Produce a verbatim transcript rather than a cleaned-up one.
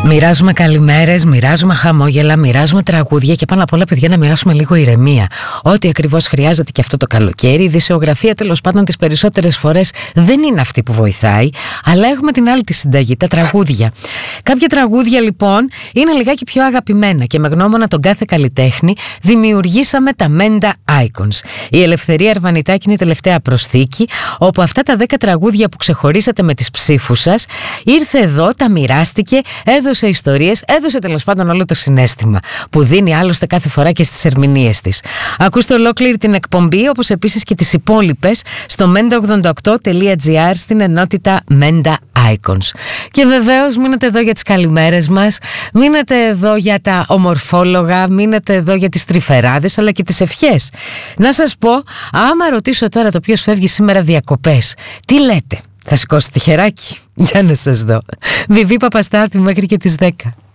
Μοιράζουμε καλημέρες, μοιράζουμε χαμόγελα, μοιράζουμε τραγούδια και πάνω απ' όλα, παιδιά, να μοιράσουμε λίγο ηρεμία. Ό,τι ακριβώς χρειάζεται και αυτό το καλοκαίρι. Η δισεογραφία, τέλος πάντων, τις περισσότερες φορές δεν είναι αυτή που βοηθάει, αλλά έχουμε την άλλη τη συνταγή, τα τραγούδια. Κάποια τραγούδια, λοιπόν, είναι λιγάκι πιο αγαπημένα και με γνώμονα τον κάθε καλλιτέχνη δημιουργήσαμε τα Menda Icons. Η Ελευθερία Αρβανιτάκη είναι η τελευταία προσθήκη, όπου αυτά τα δέκα τραγούδια που ξεχωρίσατε με τις ψήφους σας, ήρθε εδώ, τα μοιράστηκε, έδωσε ιστορίες, έδωσε τέλος πάντων όλο το συναίσθημα που δίνει άλλωστε κάθε φορά και στις ερμηνείες της. Ακούστε ολόκληρη την εκπομπή, όπως επίσης και τις υπόλοιπες, στο menda ογδόντα οκτώ τελεία τζι άρ στην ενότητα Menda Icons. Και βεβαίως μείνετε εδώ για τις καλημέρες μας, μείνετε εδώ για τα ομορφόλογα, μείνετε εδώ για τις τρυφεράδες αλλά και τις ευχές. Να σας πω, άμα ρωτήσω τώρα το ποιος φεύγει σήμερα διακοπές, τι λέτε? Θα σηκώσετε χεράκι? Για να σας δω. Βιβί Παπαστάθη μέχρι και τις δέκα.